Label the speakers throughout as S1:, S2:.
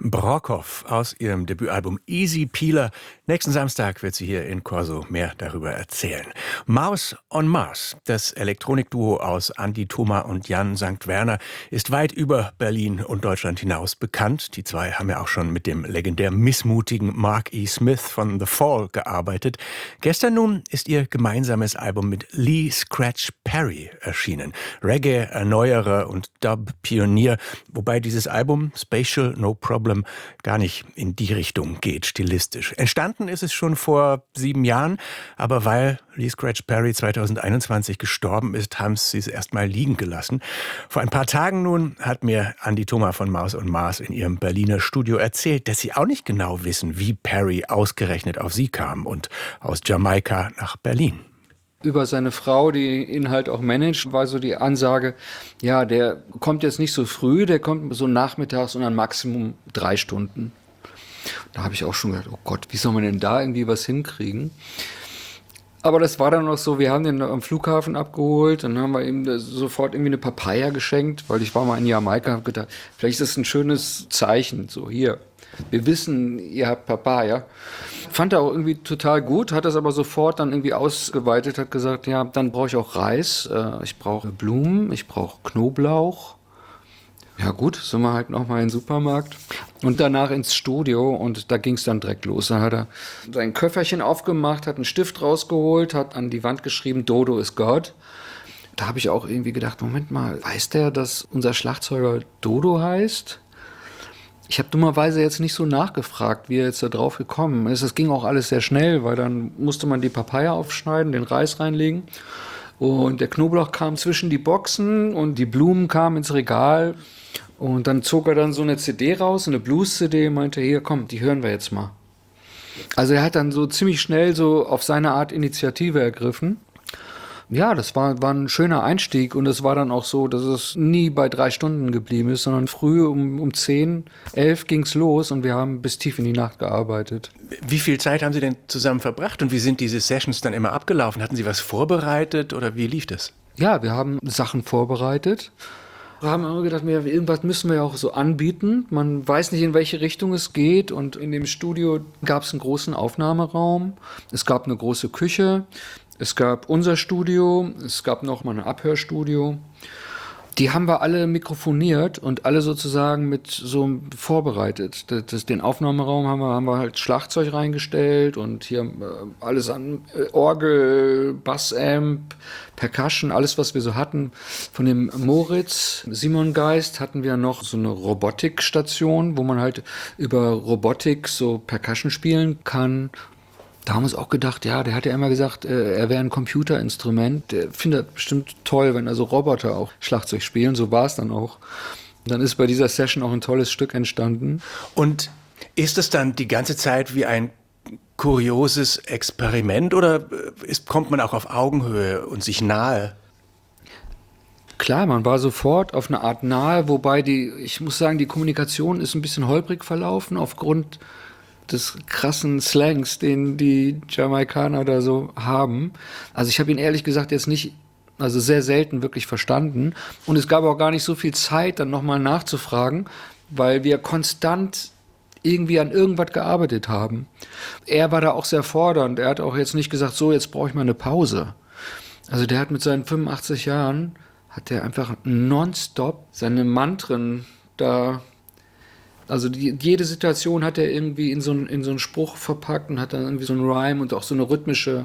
S1: Brockhoff aus ihrem Debütalbum Easy Peeler. Nächsten Samstag wird sie hier in Corso mehr darüber erzählen. Maus on Mars, das Elektronikduo aus Andi Thoma und Jan St. Werner, ist weit über Berlin und Deutschland hinaus bekannt. Die zwei haben ja auch schon mit dem legendär missmutigen Mark E. Smith von The Fall gearbeitet. Gestern nun ist ihr gemeinsames Album mit Lee Scratch Perry erschienen. Reggae-Erneuerer und Dub-Pionier, wobei dieses Album Spatial No Problem gar nicht in die Richtung geht, stilistisch. Entstanden ist es schon vor 7 Jahren, aber weil Lee Scratch Perry 2021 gestorben ist, haben sie es erstmal liegen gelassen. Vor ein paar Tagen nun hat mir Andi Thoma von Maus on Mars in ihrem Berliner Studio erzählt, dass sie auch nicht genau wissen, wie Perry ausgerechnet auf sie kam und aus Jamaika nach Berlin.
S2: Über seine Frau, die ihn halt auch managt, war so die Ansage, ja, der kommt jetzt nicht so früh, der kommt so nachmittags und dann Maximum 3 Stunden. Da habe ich auch schon gedacht, oh Gott, wie soll man denn da irgendwie was hinkriegen? Aber das war dann noch so, wir haben den am Flughafen abgeholt, dann haben wir ihm sofort irgendwie eine Papaya geschenkt, weil ich war mal in Jamaika, habe gedacht, vielleicht ist das ein schönes Zeichen, so hier. Wir wissen, ihr habt Papaya. Fand er auch irgendwie total gut, hat das aber sofort dann irgendwie ausgeweitet, hat gesagt, ja, dann brauche ich auch Reis, ich brauche Blumen, ich brauche Knoblauch. Ja gut, sind wir halt nochmal in den Supermarkt und danach ins Studio und da ging es dann direkt los. Dann hat er sein Köfferchen aufgemacht, hat einen Stift rausgeholt, hat an die Wand geschrieben, Dodo is God. Da habe ich auch irgendwie gedacht, Moment mal, weiß der, dass unser Schlagzeuger Dodo heißt? Ich habe dummerweise jetzt nicht so nachgefragt, wie er jetzt da drauf gekommen ist. Es ging auch alles sehr schnell, weil dann musste man die Papaya aufschneiden, den Reis reinlegen. Und der Knoblauch kam zwischen die Boxen und die Blumen kamen ins Regal. Und dann zog er dann so eine CD raus, eine Blues-CD, und meinte, hier, komm, die hören wir jetzt mal. Also er hat dann so ziemlich schnell so auf seine Art Initiative ergriffen. Ja, das war ein schöner Einstieg und es war dann auch so, dass es nie bei 3 Stunden geblieben ist, sondern früh um 10, 11 ging's los und wir haben bis tief in die Nacht gearbeitet.
S1: Wie viel Zeit haben Sie denn zusammen verbracht und wie sind diese Sessions dann immer abgelaufen? Hatten Sie was vorbereitet oder wie lief das?
S2: Ja, wir haben Sachen vorbereitet. Wir haben immer gedacht, irgendwas müssen wir ja auch so anbieten. Man weiß nicht, in welche Richtung es geht. Und in dem Studio gab es einen großen Aufnahmeraum. Es gab eine große Küche. Es gab unser Studio. Es gab noch mal ein Abhörstudio. Die haben wir alle mikrofoniert und alle sozusagen mit so vorbereitet. Den Aufnahmeraum haben wir halt Schlagzeug reingestellt und hier alles an Orgel, Bassamp, Percussion, alles was wir so hatten. Von dem Moritz Simon Geist hatten wir noch so eine Robotikstation, wo man halt über Robotik so Percussion spielen kann. Da haben wir uns auch gedacht, ja, der hat ja immer gesagt, er wäre ein Computerinstrument. Der findet bestimmt toll, wenn also Roboter auch Schlagzeug spielen. So war es dann auch. Dann ist bei dieser Session auch ein tolles Stück entstanden.
S1: Und ist es dann die ganze Zeit wie ein kurioses Experiment oder kommt man auch auf Augenhöhe und sich nahe?
S2: Klar, man war sofort auf eine Art nahe, wobei ich muss sagen, die Kommunikation ist ein bisschen holprig verlaufen aufgrund des krassen Slangs, den die Jamaikaner da so haben. Also ich habe ihn ehrlich gesagt jetzt nicht, also sehr selten wirklich verstanden. Und es gab auch gar nicht so viel Zeit, dann nochmal nachzufragen, weil wir konstant irgendwie an irgendwas gearbeitet haben. Er war da auch sehr fordernd. Er hat auch jetzt nicht gesagt, so, jetzt brauche ich mal eine Pause. Also der hat mit seinen 85 Jahren, hat der einfach nonstop seine Mantren da. Also jede Situation hat er irgendwie in so einen Spruch verpackt und hat dann irgendwie so einen Rhyme und auch so eine rhythmische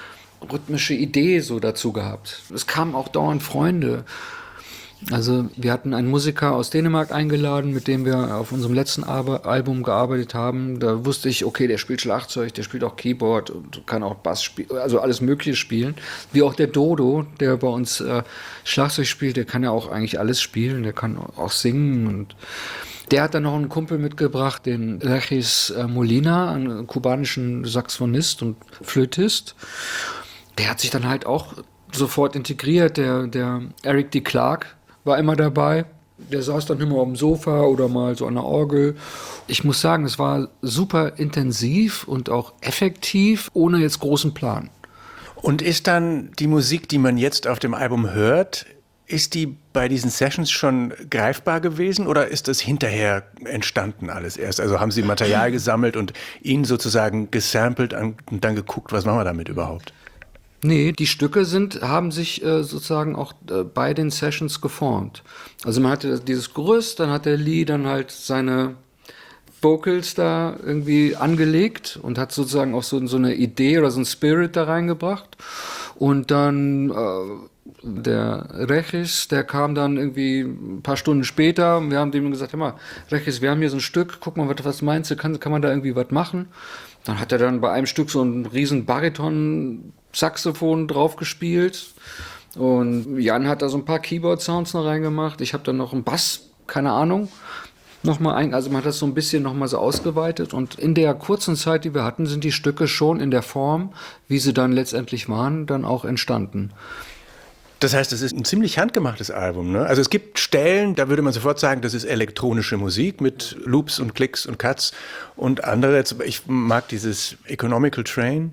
S2: Idee so dazu gehabt. Es kamen auch dauernd Freunde. Also wir hatten einen Musiker aus Dänemark eingeladen, mit dem wir auf unserem letzten Album gearbeitet haben. Da wusste ich, okay, der spielt Schlagzeug, der spielt auch Keyboard und kann auch Bass spielen, also alles Mögliche spielen. Wie auch der Dodo, der bei uns Schlagzeug spielt, der kann ja auch eigentlich alles spielen, der kann auch singen und der hat dann noch einen Kumpel mitgebracht, den Regis Molina, einen kubanischen Saxophonist und Flötist. Der hat sich dann halt auch sofort integriert. Der Eric D. Clark war immer dabei. Der saß dann immer auf dem Sofa oder mal so an der Orgel. Ich muss sagen, es war super intensiv und auch effektiv, ohne jetzt großen Plan.
S1: Und ist dann die Musik, die man jetzt auf dem Album hört, Ist die bei diesen Sessions schon greifbar gewesen oder ist das hinterher entstanden alles erst? Also haben Sie Material gesammelt und ihn sozusagen gesampelt und dann geguckt, was machen wir damit überhaupt?
S2: Nee, die Stücke haben sich sozusagen auch bei den Sessions geformt. Also man hatte dieses Gerüst, dann hat der Lee dann halt seine Vocals da irgendwie angelegt und hat sozusagen auch so eine Idee oder so ein Spirit da reingebracht. Und dann der Regis, der kam dann irgendwie ein paar Stunden später. Wir haben dem gesagt, hör mal, Regis, wir haben hier so ein Stück, guck mal, was meinst du, kann man da irgendwie was machen? Dann hat er dann bei einem Stück so einen riesen Bariton-Saxophon drauf gespielt. Und Jan hat da so ein paar Keyboard-Sounds noch reingemacht. Ich habe dann noch einen Bass, keine Ahnung, also man hat das so ein bisschen nochmal so ausgeweitet. Und in der kurzen Zeit, die wir hatten, sind die Stücke schon in der Form, wie sie dann letztendlich waren, dann auch entstanden.
S1: Das heißt, es ist ein ziemlich handgemachtes Album, ne? Also es gibt Stellen, da würde man sofort sagen, das ist elektronische Musik mit Loops und Klicks und Cuts und andere. Ich mag dieses Economic Train,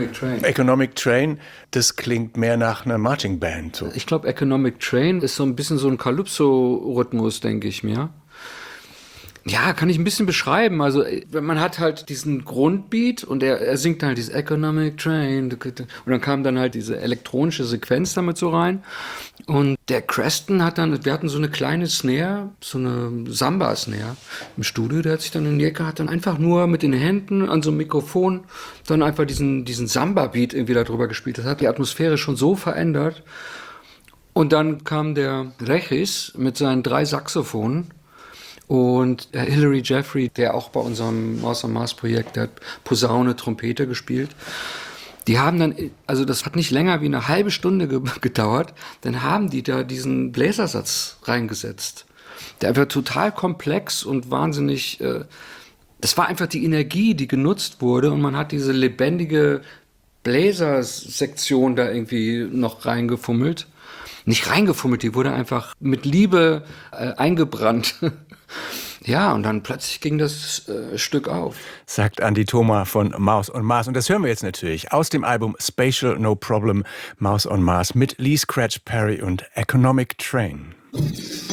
S1: das klingt mehr nach einer Marching Band. So.
S2: Ich glaube, Economic Train ist so ein bisschen so ein Calypso-Rhythmus, denke ich mir. Ja, kann ich ein bisschen beschreiben. Also man hat halt diesen Grundbeat und er singt halt dieses Economic Train und dann kam dann halt diese elektronische Sequenz damit so rein und der Creston wir hatten so eine kleine Snare, so eine Samba-Snare im Studio, der hat sich dann in die Ecke, hat dann einfach nur mit den Händen an so einem Mikrofon dann einfach diesen Samba-Beat irgendwie da drüber gespielt. Das hat die Atmosphäre schon so verändert und dann kam der Regis mit seinen 3 Saxophonen. Und Hilary Jeffrey, der auch bei unserem Maus on Mars Projekt, der hat Posaune, Trompete gespielt. Die haben dann, also das hat nicht länger wie eine halbe Stunde gedauert, dann haben die da diesen Bläsersatz reingesetzt. Der war total komplex und wahnsinnig, das war einfach die Energie, die genutzt wurde und man hat diese lebendige Bläsersektion da irgendwie noch reingefummelt. Nicht reingefummelt, die wurde einfach mit Liebe eingebrannt. Ja, und dann plötzlich ging das Stück auf.
S1: Sagt Andi Thoma von Maus on Mars. Und das hören wir jetzt natürlich aus dem Album Spatial No Problem, Maus on Mars mit Lee Scratch Perry und Economic Train.